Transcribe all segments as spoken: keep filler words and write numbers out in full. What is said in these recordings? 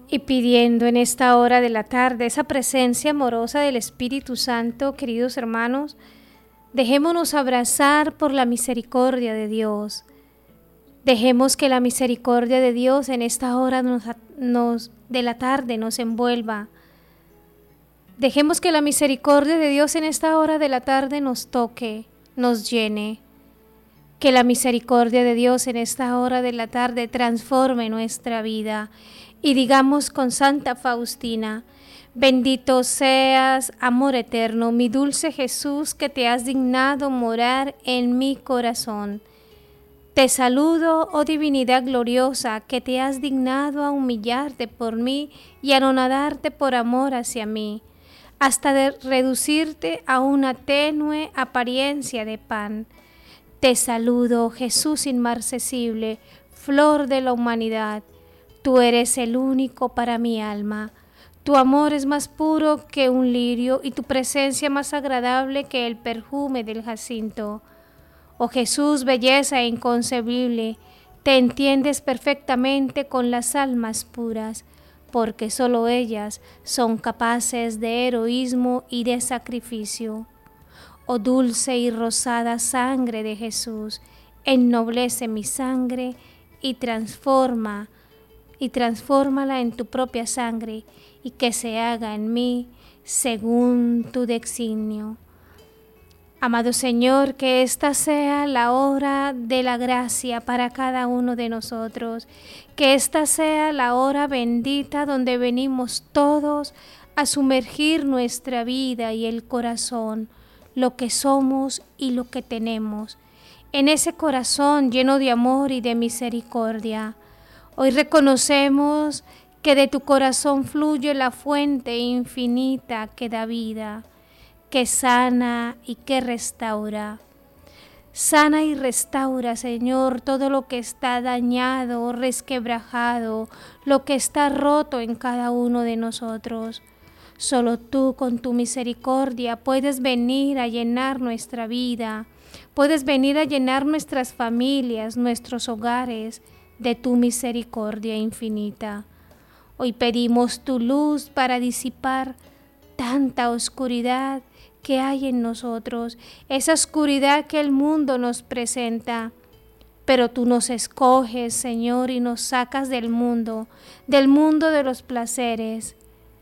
Y pidiendo en esta hora de la tarde esa presencia amorosa del Espíritu Santo, queridos hermanos, dejémonos abrazar por la misericordia de Dios. Dejemos que la misericordia de Dios en esta hora nos, nos, de la tarde nos envuelva. Dejemos que la misericordia de Dios en esta hora de la tarde nos toque, nos llene. Que la misericordia de Dios en esta hora de la tarde transforme nuestra vida. Y digamos con Santa Faustina: bendito seas, amor eterno, mi dulce Jesús, que te has dignado morar en mi corazón. Te saludo, oh divinidad gloriosa, que te has dignado a humillarte por mí y anonadarte por amor hacia mí, hasta de reducirte a una tenue apariencia de pan. Te saludo, Jesús inmarcesible, flor de la humanidad. Tú eres el único para mi alma. Tu amor es más puro que un lirio y tu presencia más agradable que el perfume del jacinto. Oh Jesús, belleza inconcebible, te entiendes perfectamente con las almas puras, porque solo ellas son capaces de heroísmo y de sacrificio. Oh dulce y rosada sangre de Jesús, ennoblece mi sangre y transforma y transfórmala en tu propia sangre, y que se haga en mí según tu designio. Amado Señor, que esta sea la hora de la gracia para cada uno de nosotros, que esta sea la hora bendita donde venimos todos a sumergir nuestra vida y el corazón, lo que somos y lo que tenemos, en ese corazón lleno de amor y de misericordia. Hoy reconocemos que de tu corazón fluye la fuente infinita que da vida, que sana y que restaura. Sana y restaura, Señor, todo lo que está dañado, resquebrajado, lo que está roto en cada uno de nosotros. Solo tú con tu misericordia puedes venir a llenar nuestra vida, puedes venir a llenar nuestras familias, nuestros hogares, de tu misericordia infinita. Hoy pedimos tu luz para disipar tanta oscuridad que hay en nosotros, esa oscuridad que el mundo nos presenta. Pero tú nos escoges, Señor, y nos sacas del mundo, del mundo de los placeres,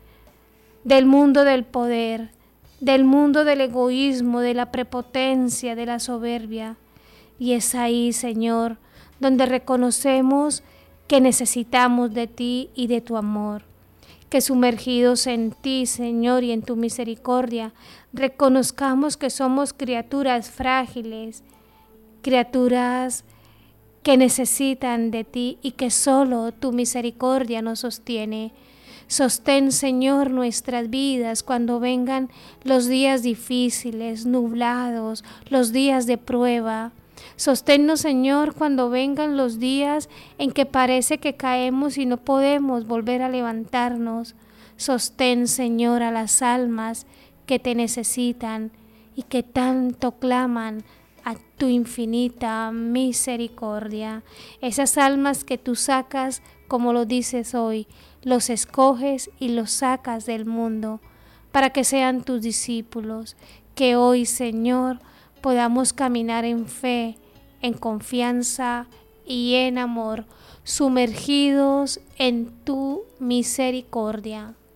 del mundo del poder, del mundo del egoísmo, de la prepotencia, de la soberbia. Y es ahí, Señor, donde reconocemos que necesitamos de ti y de tu amor, que sumergidos en ti, Señor, y en tu misericordia, reconozcamos que somos criaturas frágiles, criaturas que necesitan de ti y que solo tu misericordia nos sostiene. Sostén, Señor, nuestras vidas cuando vengan los días difíciles, nublados, los días de prueba. Sosténnos, Señor, cuando vengan los días en que parece que caemos y no podemos volver a levantarnos. Sostén, Señor, a las almas que te necesitan y que tanto claman a tu infinita misericordia. Esas almas que tú sacas, como lo dices hoy, los escoges y los sacas del mundo para que sean tus discípulos. Que hoy, Señor, podamos caminar en fe, en confianza y en amor, sumergidos en tu misericordia.